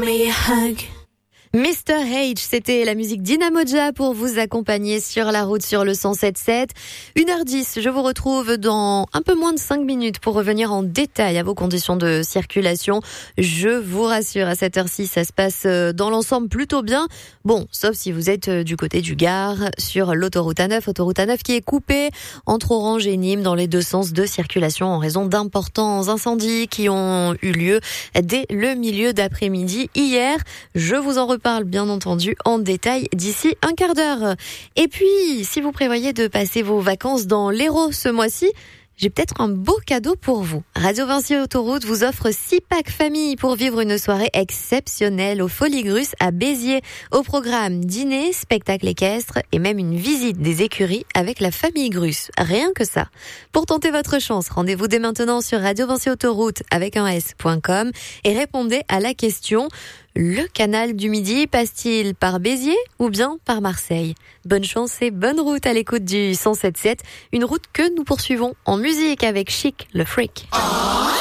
Mr. H, c'était la musique d'Inamoja pour vous accompagner sur la route sur le 107.7. 1h10, je vous retrouve dans un peu moins de 5 minutes pour revenir en détail à vos conditions de circulation. Je vous rassure, à cette heure-ci, ça se passe dans l'ensemble plutôt bien. Bon, sauf si vous êtes du côté du Gard, sur l'autoroute A9 qui est coupée entre Orange et Nîmes dans les deux sens de circulation en raison d'importants incendies qui ont eu lieu dès le milieu d'après-midi hier. Je vous en reparle bien entendu en détail d'ici un quart d'heure. Et puis, si vous prévoyez de passer vos vacances dans l'Hérault ce mois-ci, j'ai peut-être un beau cadeau pour vous. Radio Vinci Autoroute vous offre 6 packs famille pour vivre une soirée exceptionnelle au Folies Grus à Béziers. Au programme, dîner, spectacle équestre et même une visite des écuries avec la famille Grus. Rien que ça. Pour tenter votre chance, rendez-vous dès maintenant sur Radio Vinci Autoroute avec un s.com et répondez à la question: le canal du Midi passe-t-il par Béziers ou bien par Marseille? Bonne chance et bonne route à l'écoute du 107.7, une route que nous poursuivons en musique avec Chic, le Freak.